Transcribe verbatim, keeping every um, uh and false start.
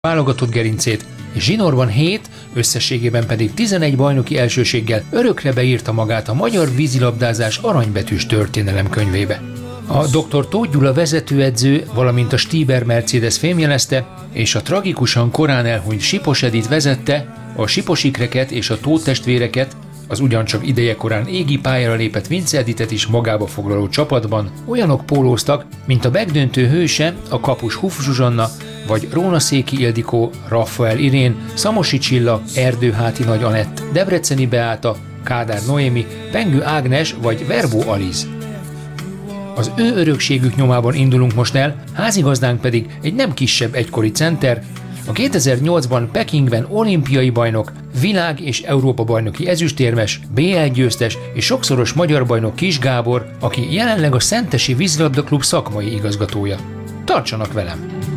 válogatott gerincét, és zsinórban hét, összességében pedig tizenegy bajnoki elsőséggel örökre beírta magát a magyar vízilabdázás aranybetűs történelem könyvébe. A doktor Tóth Gyula vezetőedző, valamint a Stieber Mercedes fémjelezte, és a tragikusan korán elhunyt Sipos Edit vezette a Sipos ikreket és a Tóth testvéreket, az ugyancsak idejekorán égi pályára lépett Vince Editet is magába foglaló csapatban olyanok pólóztak, mint a megdöntő hőse, a kapus Huff Zsuzsanna, vagy Rónaszéki Ildikó, Raffael Irén, Szamosi Csilla, Erdőháti Nagy Anett, Debreceni Beáta, Kádár Noémi, Pengő Ágnes vagy Verbó Aliz. Az ő örökségük nyomában indulunk most el, házigazdánk pedig egy nem kisebb egykori center, a kétezer-nyolcban Pekingben olimpiai bajnok, világ- és Európa-bajnoki ezüstérmes, bé el győztes és sokszoros magyar bajnok Kis Gábor, aki jelenleg a Szentesi Vízilabda Klub szakmai igazgatója. Tartsanak velem!